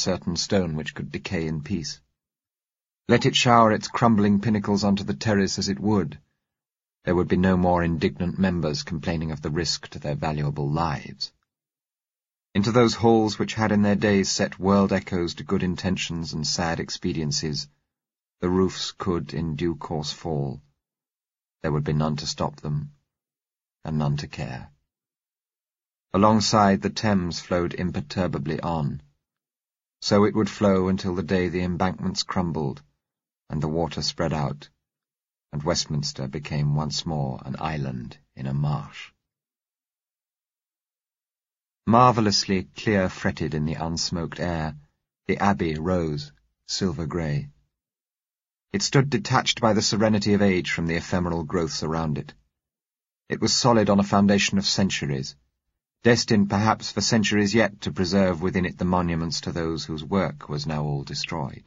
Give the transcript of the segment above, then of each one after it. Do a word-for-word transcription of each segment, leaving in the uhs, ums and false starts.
certain stone which could decay in peace. Let it shower its crumbling pinnacles onto the terrace as it would, there would be no more indignant members complaining of the risk to their valuable lives. Into those halls which had in their days set world echoes to good intentions and sad expediencies, the roofs could in due course fall. There would be none to stop them, and none to care. Alongside the Thames flowed imperturbably on. So it would flow until the day the embankments crumbled, and the water spread out, and Westminster became once more an island in a marsh. Marvellously clear-fretted in the unsmoked air, the Abbey rose, silver-grey. It stood detached by the serenity of age from the ephemeral growths around it. It was solid on a foundation of centuries, destined perhaps for centuries yet to preserve within it the monuments to those whose work was now all destroyed.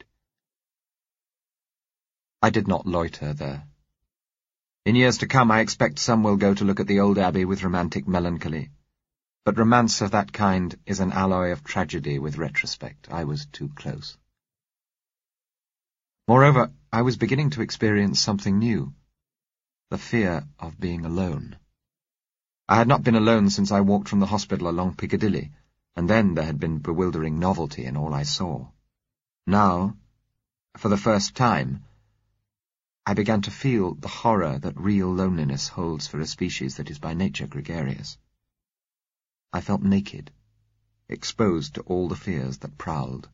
I did not loiter there. In years to come I expect some will go to look at the old Abbey with romantic melancholy, but romance of that kind is an alloy of tragedy with retrospect. I was too close. Moreover, I was beginning to experience something new, the fear of being alone. I had not been alone since I walked from the hospital along Piccadilly, and then there had been bewildering novelty in all I saw. Now, for the first time, I began to feel the horror that real loneliness holds for a species that is by nature gregarious. I felt naked, exposed to all the fears that prowled.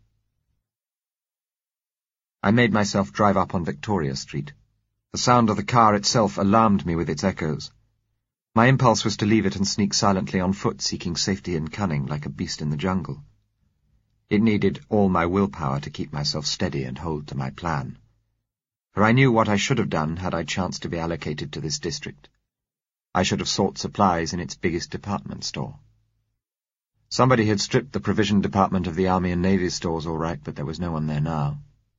I made myself drive up on Victoria Street. The sound of the car itself alarmed me with its echoes. My impulse was to leave it and sneak silently on foot, seeking safety and cunning like a beast in the jungle. It needed all my willpower to keep myself steady and hold to my plan, for I knew what I should have done had I chanced to be allocated to this district. I should have sought supplies in its biggest department store. Somebody had stripped the provision department of the Army and Navy stores all right, but there was no one there now.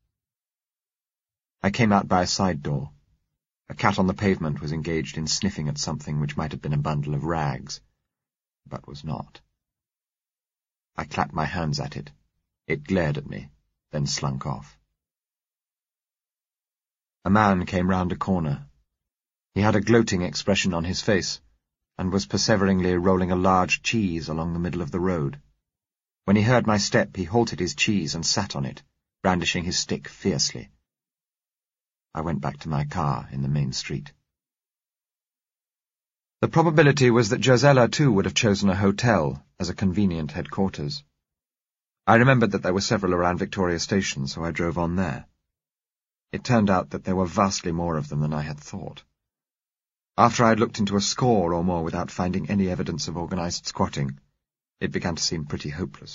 I came out by a side door. A cat on the pavement was engaged in sniffing at something which might have been a bundle of rags, but was not. I clapped my hands at it. It glared at me, then slunk off. A man came round a corner. He had a gloating expression on his face, and was perseveringly rolling a large cheese along the middle of the road. When he heard my step, he halted his cheese and sat on it, brandishing his stick fiercely. I went back to my car in the main street. The probability was that Josella too would have chosen a hotel as a convenient headquarters. I remembered that there were several around Victoria Station, so I drove on there. It turned out that there were vastly more of them than I had thought. After I had looked into a score or more without finding any evidence of organized squatting, it began to seem pretty hopeless.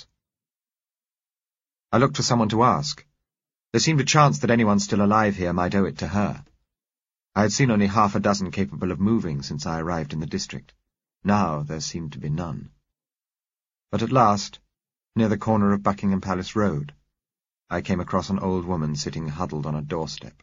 I looked for someone to ask. There seemed a chance that anyone still alive here might owe it to her. I had seen only half a dozen capable of moving since I arrived in the district. Now there seemed to be none. But at last, near the corner of Buckingham Palace Road, I came across an old woman sitting huddled on a doorstep.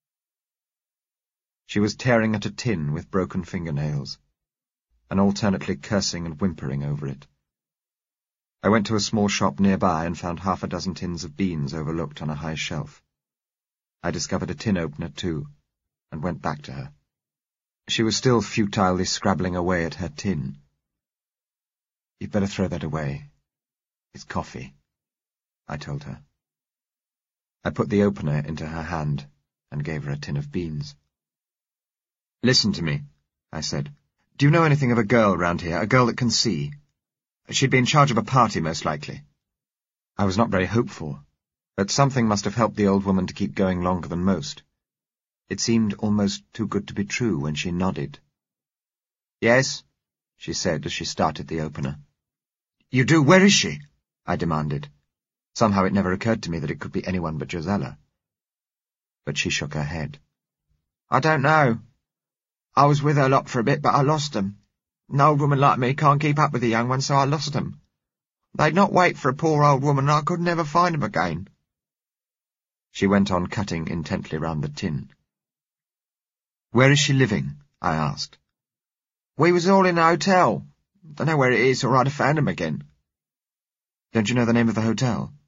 She was tearing at a tin with broken fingernails, and alternately cursing and whimpering over it. I went to a small shop nearby and found half a dozen tins of beans overlooked on a high shelf. I discovered a tin opener, too, and went back to her. She was still futilely scrabbling away at her tin. "You'd better throw that away. It's coffee," I told her. I put the opener into her hand and gave her a tin of beans. "Listen to me," I said. "Do you know anything of a girl round here, a girl that can see? She'd be in charge of a party, most likely." I was not very hopeful, but something must have helped the old woman to keep going longer than most. It seemed almost too good to be true when she nodded. "Yes," she said as she started the opener. "You do? Where is she?" I demanded. Somehow it never occurred to me that it could be anyone but Josella. But she shook her head. "I don't know. I was with her lot for a bit, but I lost 'em. An old woman like me can't keep up with the young ones, so I lost 'em. They'd not wait for a poor old woman, and I could never find 'em again." She went on cutting intently round the tin. "Where is she living?" I asked. "We was all in a hotel. Don't know where it is, or I'd have found 'em again." "Don't you know the name of the hotel?"